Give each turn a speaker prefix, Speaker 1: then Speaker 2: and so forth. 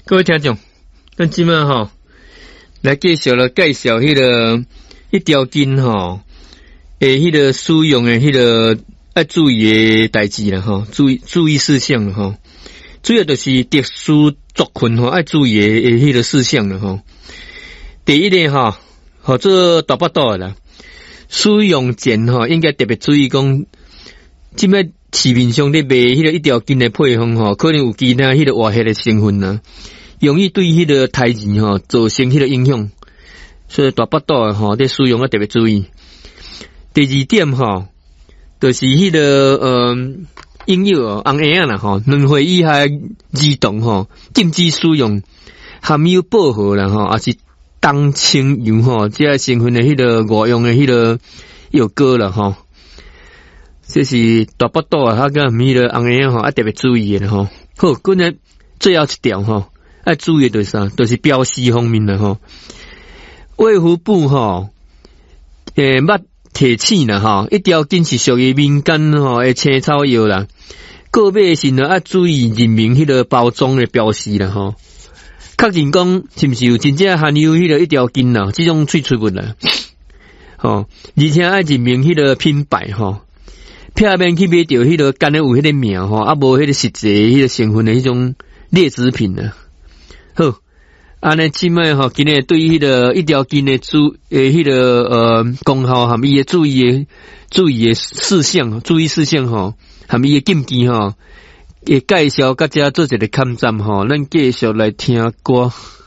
Speaker 1: 各位听众，咱即摆吼来介绍迄个一条筋吼，迄个使用的迄个要注意的代志啦吼，注意事项啦吼，主要就是特殊族群吼要注意的迄个事项啦吼。第一个吼，或者大巴肚啦，使用前吼应该特别注意讲，即摆市面上咧卖迄个一条筋的配方吼，可能有其他迄个化学的成分啦。容易对迄个胎儿吼造成迄个影响，所以大巴肚吼在使用要特别注意。第二点吼，就是迄个婴幼儿红婴仔啦吼，2岁以下儿童吼禁止使用含有薄荷啦吼，还是冬青油吼，这成分的迄个外用的迄个药膏啦吼，这是大巴肚啊，甲迄个红婴仔吼要特别注意的吼。好，今日最后一条吼。要注意的是啥？就是标示方面啦吼。卫福部吼，捌提醒啦吼，一条筋是属于民间吼的青草药啦。个别时呢要注意人民迄个包装的标示啦吼。确认讲是毋是有真正含有迄个一条筋啦，这种萃取物啦。吼，而且要人民迄个品牌吼，片面去买到迄个干的有迄个名吼，啊无迄个实际迄个成分的迄种劣质品啊。好，安尼即摆吼，今日对于迄个一条筋的迄个功效含伊的注意的事项吼，含伊的禁忌吼，会介绍甲遮做一个勘站吼，咱继续来听歌。